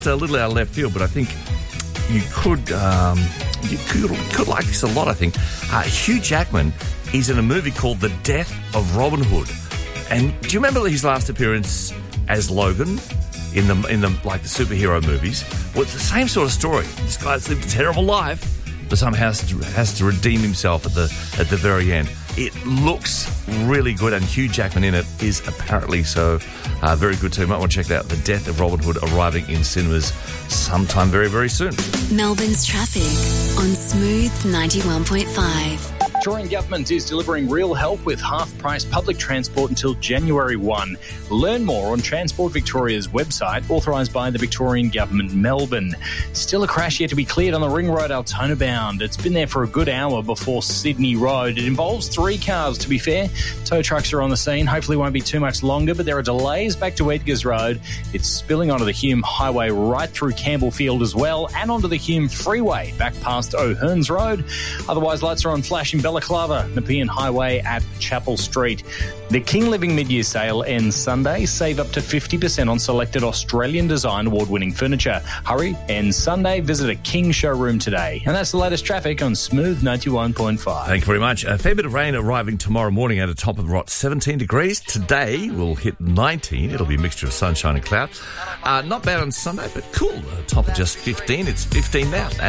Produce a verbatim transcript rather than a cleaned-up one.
a little out of left field, but I think you could um, you could, could like this a lot, I think. Uh, Hugh Jackman is in a movie called The Death of Robin Hood. And do you remember his last appearance as Logan in the in the like the superhero movies? Well, it's the same sort of story. This guy's lived a terrible life, but somehow has to, has to redeem himself at the at the very end. It looks really good, and Hugh Jackman in it is apparently so uh, very good too. You might want to check that out. The Death of Robin Hood arriving in cinemas sometime very, very soon. Melbourne's traffic on Smooth ninety-one point five. The Victorian Government is delivering real help with half-price public transport until January first. Learn more on Transport Victoria's website, authorised by the Victorian Government, Melbourne. Still a crash yet to be cleared on the Ring Road Altona bound. It's been there for a good hour before Sydney Road. It involves three cars, to be fair. Tow trucks are on the scene. Hopefully won't be too much longer, but there are delays back to Edgars Road. It's spilling onto the Hume Highway right through Campbellfield as well, and onto the Hume Freeway back past O'Hearns Road. Otherwise, lights are on flash in Balaclava, Nepean Highway at Chapel Street. The King Living mid-year sale ends Sunday. Save up to fifty percent on selected Australian design award-winning furniture. Hurry, ends Sunday. Visit a King showroom today. And that's the latest traffic on Smooth ninety-one point five. Thank you very much. A fair bit of rain arriving tomorrow morning at a top of what, seventeen degrees. Today we'll hit nineteen. It'll be a mixture of sunshine and cloud. Uh, not bad on Sunday, but cool. A top of just fifteen. It's fifteen now.